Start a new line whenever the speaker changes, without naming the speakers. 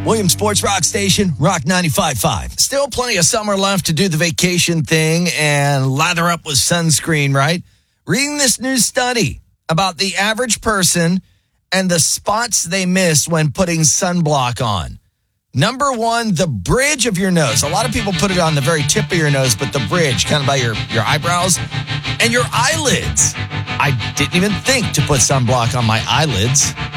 Williams Sports Rock Station, Rock 95.5. Still plenty of summer left to do the vacation thing and lather up with sunscreen, right? Reading this new study about the average person and the spots they miss when putting sunblock on. Number one, the bridge of your nose. A lot of people put it on the very tip of your nose, but the bridge, kind of by your eyebrows and your eyelids. I didn't even think to put sunblock on my eyelids.